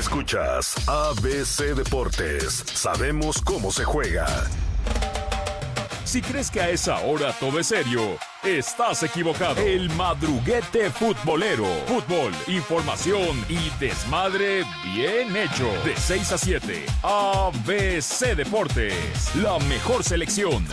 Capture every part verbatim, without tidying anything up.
Escuchas A B C Deportes. Sabemos cómo se juega. Si crees que a esa hora todo es serio, estás equivocado. El madruguete futbolero. Fútbol, información y desmadre bien hecho. De seis a siete, A B C Deportes. La mejor selección.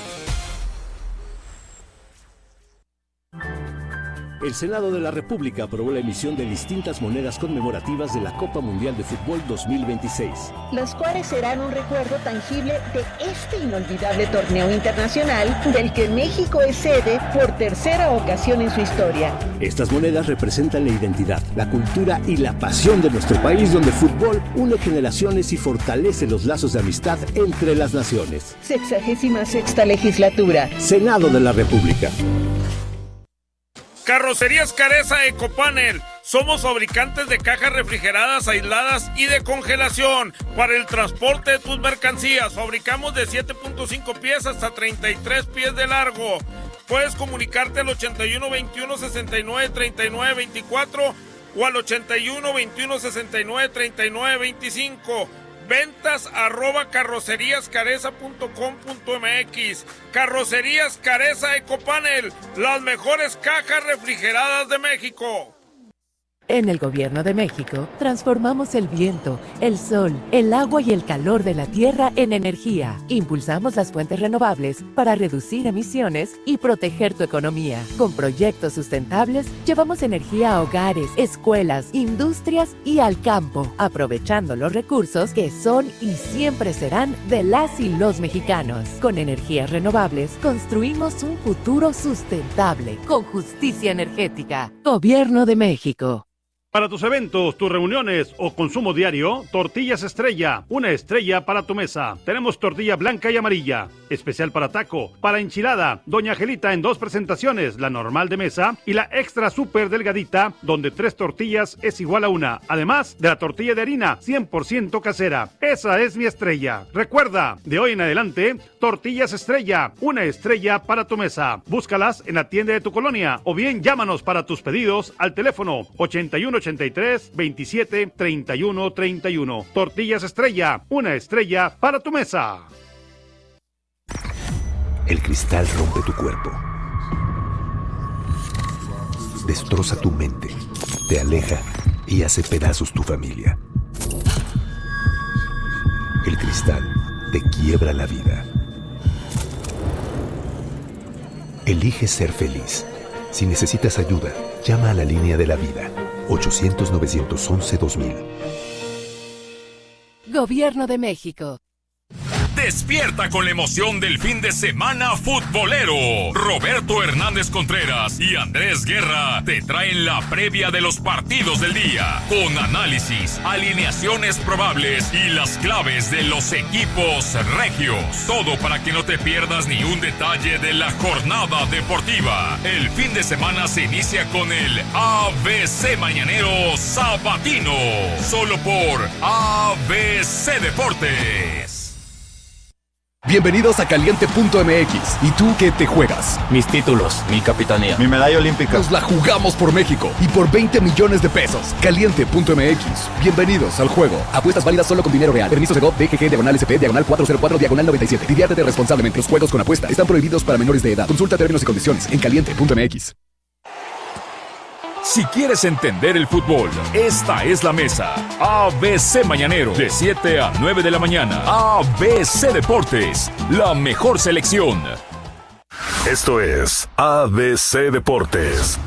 El Senado de la República aprobó la emisión de distintas monedas conmemorativas de la Copa Mundial de Fútbol dos mil veintiséis. Las cuales serán un recuerdo tangible de este inolvidable torneo internacional del que México es sede por tercera ocasión en su historia. Estas monedas representan la identidad, la cultura y la pasión de nuestro país, donde el fútbol une generaciones y fortalece los lazos de amistad entre las naciones. Sexagésima sexta legislatura. Senado de la República. Carrocerías Careza Ecopanel. Somos fabricantes de cajas refrigeradas, aisladas y de congelación para el transporte de tus mercancías. Fabricamos de siete punto cinco pies hasta treinta y tres pies de largo. Puedes comunicarte al ochenta y uno veintiuno sesenta y nueve treinta y nueve veinticuatro o al ochenta y uno veintiuno sesenta y nueve treinta y nueve veinticinco. Ventas arroba carrocerías careza punto com punto m x. Carrocerías Careza Ecopanel, las mejores cajas refrigeradas de México. En el Gobierno de México, transformamos el viento, el sol, el agua y el calor de la tierra en energía. Impulsamos las fuentes renovables para reducir emisiones y proteger tu economía. Con proyectos sustentables, llevamos energía a hogares, escuelas, industrias y al campo, aprovechando los recursos que son y siempre serán de las y los mexicanos. Con energías renovables, construimos un futuro sustentable, con justicia energética. Gobierno de México. Para tus eventos, tus reuniones o consumo diario, Tortillas Estrella, una estrella para tu mesa. Tenemos tortilla blanca y amarilla, especial para taco, para enchilada, Doña Angelita en dos presentaciones, la normal de mesa y la extra súper delgadita, donde tres tortillas es igual a una. Además de la tortilla de harina, cien por ciento casera. Esa es mi estrella. Recuerda, de hoy en adelante, Tortillas Estrella, una estrella para tu mesa. Búscalas en la tienda de tu colonia o bien llámanos para tus pedidos al teléfono ochenta y uno ochenta y tres veintisiete treinta y uno treinta y uno. Tortillas Estrella, una estrella para tu mesa. El cristal rompe tu cuerpo, destroza tu mente, te aleja y hace pedazos tu familia. El cristal te quiebra la vida. Elige ser feliz. Si necesitas ayuda, llama a la línea de la vida. ochocientos nueve once dos mil. Gobierno de México. Despierta con la emoción del fin de semana futbolero. Roberto Hernández Contreras y Andrés Guerra te traen la previa de los partidos del día, con análisis, alineaciones probables y las claves de los equipos regios. Todo para que no te pierdas ni un detalle de la jornada deportiva. El fin de semana se inicia con el A B C Mañanero Sabatino, solo por A B C Deportes. Bienvenidos a Caliente punto m x. ¿Y tú qué te juegas? Mis títulos, mi capitanía, mi medalla olímpica. Nos la jugamos por México y por veinte millones de pesos. Caliente punto m x. Bienvenidos al juego. Apuestas válidas solo con dinero real. Permiso de G O V, D G G, diagonal S P, diagonal cuatrocientos cuatro, diagonal noventa y siete. Diviértete responsablemente. Los juegos con apuesta están prohibidos para menores de edad. Consulta términos y condiciones en Caliente punto m x. Si quieres entender el fútbol, esta es la mesa. A B C Mañanero, de siete a nueve de la mañana. A B C Deportes, la mejor selección. Esto es A B C Deportes.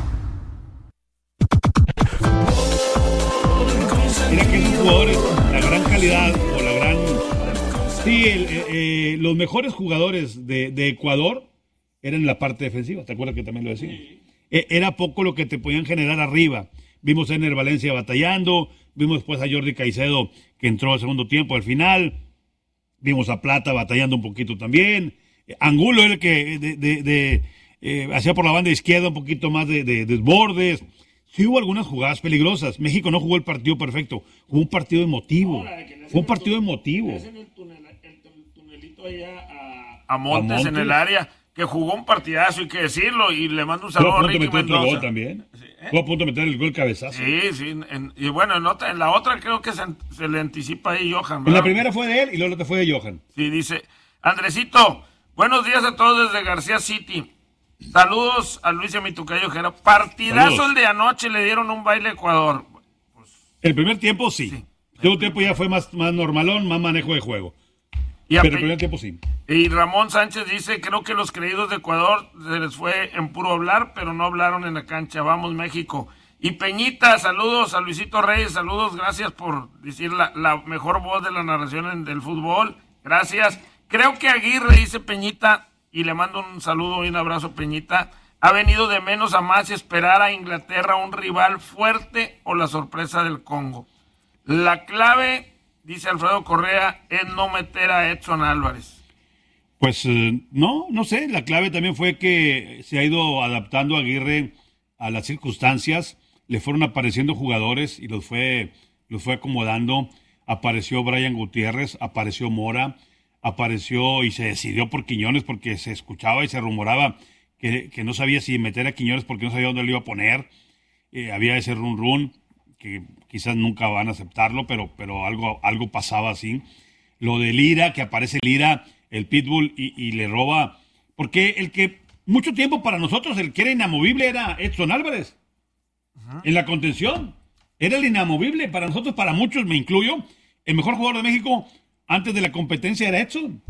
Mira que esos jugadores, la gran calidad o la gran... Sí, el, eh, eh, los mejores jugadores de, de Ecuador eran en la parte defensiva. ¿Te acuerdas que también lo decía? Era poco lo que te podían generar arriba. Vimos a Ener Valencia batallando, vimos después a Jordi Caicedo que entró al segundo tiempo al final, vimos a Plata batallando un poquito también, Angulo era el que de, de, de, eh, hacía por la banda izquierda un poquito más de, de, de desbordes. Sí hubo algunas jugadas peligrosas. México no jugó el partido perfecto, jugó un partido emotivo, fue un partido emotivo. El tunelito allá a, a, Montes, a Montes en el área, que jugó un partidazo, hay que decirlo, y le mando un saludo a Ricky Mendoza. También. Sí. Estuvo a punto de meter el gol cabezazo. Sí, sí. En, y bueno, en, otra, en la otra creo que se, se le anticipa ahí Johan, ¿verdad? En la primera fue de él y luego la otra fue de Johan. Sí, dice, Andresito, buenos días a todos desde García City. Saludos a Luis y a mi tocayo Jera. Partidazo Saludos. El de anoche, le dieron un baile a Ecuador. Pues, el primer tiempo sí. sí. El segundo tiempo ya fue más, más normalón, más manejo de juego. Y Pero el primer tiempo sí. Y Ramón Sánchez dice, creo que los creídos de Ecuador se les fue en puro hablar, pero no hablaron en la cancha. Vamos, México. Y Peñita, saludos a Luisito Reyes, saludos, gracias por decir la, la mejor voz de la narración en, del fútbol. Gracias. Creo que Aguirre, dice Peñita, y le mando un saludo y un abrazo, Peñita, ha venido de menos a más y esperar a Inglaterra un rival fuerte o la sorpresa del Congo. La clave, dice Alfredo Correa, es no meter a Edson Álvarez. Pues eh, no, no sé, la clave también fue que se ha ido adaptando Aguirre a las circunstancias, le fueron apareciendo jugadores y los fue, los fue acomodando, apareció Brian Gutiérrez, apareció Mora, apareció y se decidió por Quiñones porque se escuchaba y se rumoraba que, que no sabía si meter a Quiñones porque no sabía dónde lo iba a poner, eh, había ese run run que quizás nunca van a aceptarlo, pero, pero algo, algo pasaba así. Lo de Lira, que aparece Lira, el Pitbull, y, y le roba, porque el que mucho tiempo para nosotros, el que era inamovible era Edson Álvarez, uh-huh. en la contención, era el inamovible, para nosotros, para muchos, me incluyo, el mejor jugador de México antes de la competencia era Edson,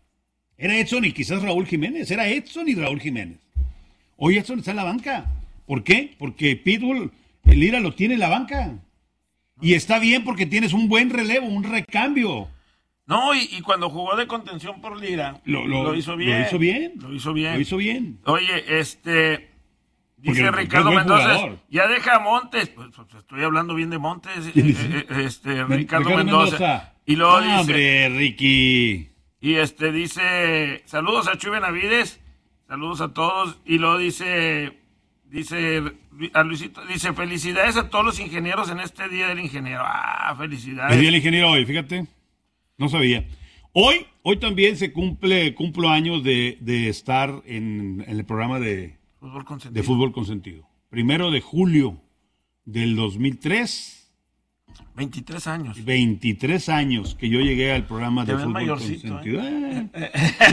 era Edson y quizás Raúl Jiménez, era Edson y Raúl Jiménez. Hoy Edson está en la banca, ¿por qué? Porque Pitbull, el Lira lo tiene en la banca, y está bien porque tienes un buen relevo, un recambio. No, y, y cuando jugó de contención por Lira, lo, lo, lo hizo bien. Lo hizo bien. Lo hizo bien. Lo hizo bien. Oye, este, dice porque, Ricardo Mendoza, ya deja a Montes, pues, pues estoy hablando bien de Montes, eh, este, Ricardo, Ricardo Mendoza. Mendoza. Y luego ah, dice, hombre, Ricky. Y este dice, saludos a Chuy Benavides, saludos a todos, y luego dice, dice a Luisito, dice, felicidades a todos los ingenieros en este Día del Ingeniero. Ah, felicidades. El Día del Ingeniero hoy, fíjate. No sabía. Hoy, hoy también se cumple, cumplo años de, de estar en, en el programa de fútbol, consentido. de fútbol consentido. Primero de julio del dos mil tres. veintitrés años. veintitrés años que yo llegué al programa de fútbol consentido. ¿eh? Eh,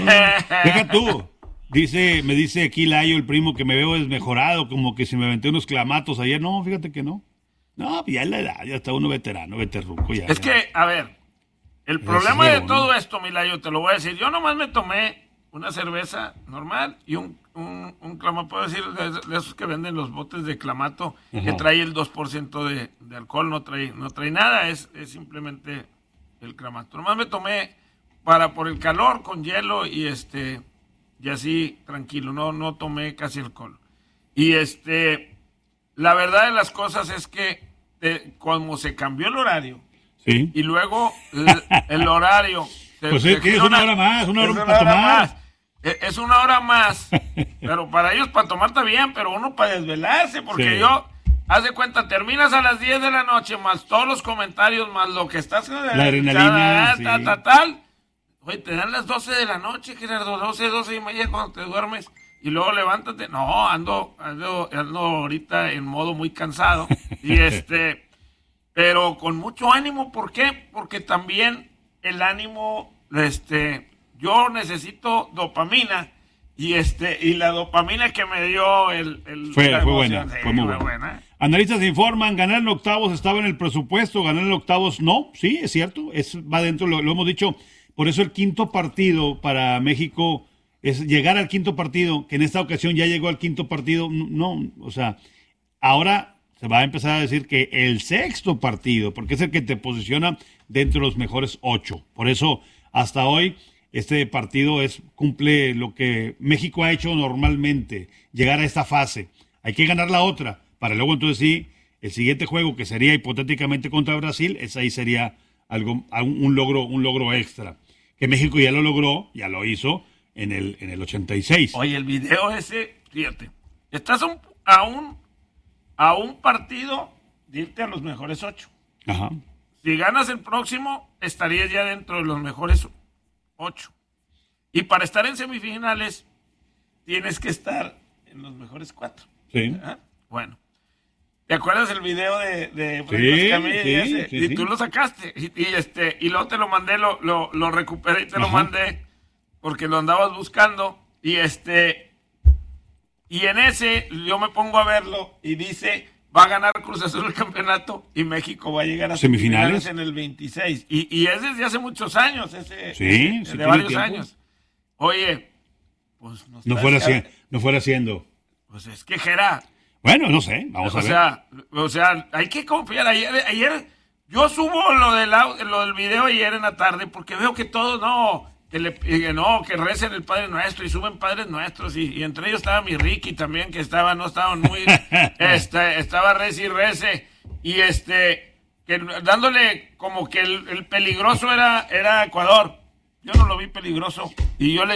deja tú. Dice, me dice aquí Layo, el primo, que me veo desmejorado, como que si me aventé unos clamatos ayer. No, fíjate que no. No, ya es la edad, ya está uno veterano, veterruco. Ya, es ya. que, a ver... El problema de todo esto, Milayo, te lo voy a decir. Yo nomás me tomé una cerveza normal y un, un, un clamato, puedo decir, de, de esos que venden los botes de clamato, uh-huh. que trae el dos por ciento de, de alcohol, no trae, no trae nada, es, es simplemente el clamato. Nomás me tomé para por el calor con hielo y este y así tranquilo, no, no tomé casi alcohol. Y este, la verdad de las cosas es que eh, como se cambió el horario, sí. Y luego el, el horario. Se, pues es que es una, una hora más, una hora, una para hora tomar. Más. Es una hora más. Pero para ellos, para tomar está bien, pero uno para desvelarse, porque sí. yo, haz de cuenta, terminas a las diez de la noche, más todos los comentarios, más lo que estás. La adrenalina. Tal, tal, tal, tal. Oye, te dan las doce de la noche, Gerardo, doce, doce y media cuando te duermes. Y luego levántate. No, ando, ando, ando ahorita en modo muy cansado. Y este. Pero con mucho ánimo, ¿por qué? Porque también el ánimo, este, yo necesito dopamina y este y la dopamina que me dio el, el fue, la fue emoción, buena, sí, fue muy fue buena. buena. Analistas informan, ganar en octavos estaba en el presupuesto, ganar en octavos no, sí, es cierto, es va dentro, lo, lo hemos dicho, por eso el quinto partido para México es llegar al quinto partido, que en esta ocasión ya llegó al quinto partido, no, o sea, ahora se va a empezar a decir que el sexto partido, porque es el que te posiciona dentro de los mejores ocho. Por eso, hasta hoy, este partido es cumple lo que México ha hecho normalmente, llegar a esta fase. Hay que ganar la otra, para luego entonces sí, el siguiente juego, que sería hipotéticamente contra Brasil, ese ahí sería algo, un logro, un logro extra. Que México ya lo logró, ya lo hizo en el, en el ochenta y seis. Oye, el video ese, fíjate, estás a un... A un a un partido de irte a los mejores ocho. Ajá. Si ganas el próximo, estarías ya dentro de los mejores ocho. Y para estar en semifinales, tienes que estar en los mejores cuatro. Sí. ¿Ah? Bueno, ¿Te acuerdas el video de, de sí, Camilla sí, y ese? Sí, y sí. tú lo sacaste. Y, y este y luego te lo mandé, lo, lo, lo recuperé y te Ajá. lo mandé porque lo andabas buscando. Y este y en ese yo me pongo a verlo y dice, va a ganar Cruz Azul el campeonato y México va a llegar a semifinales, semifinales en el veintiséis. Y, y es desde hace muchos años, ese, sí, ese sí de varios tiempo. años. Oye, pues no, no fuera haciendo, no fuera haciendo. Pues es que Jera. Bueno, no sé, vamos o a ver. Sea, o sea, hay que confiar. Ayer, ayer yo subo lo del, lo del video ayer en la tarde porque veo que todos, no, que le que no, que recen el Padre Nuestro y suben Padres Nuestros y, y entre ellos estaba mi Ricky también, que estaba, no estaban muy, este, estaba rece y rece y este, que dándole como que el, el peligroso era, era Ecuador. Yo no lo vi peligroso y yo le